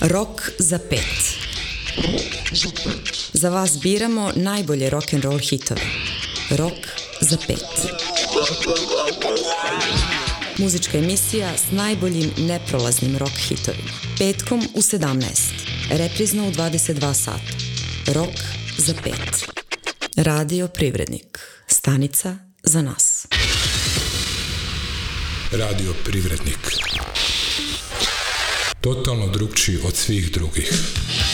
Rok za 5. Za vas biramo najbolje rock'n'roll hitove. Rok za 5. Muzička emisija s najboljim neprolaznim rock hitovima. Petkom u 17. Reprizno u 22 sata. Rok za 5. Radio Privrednik. Stanica za nas. Radio Privrednik. Totalno drugčiji od svih drugih.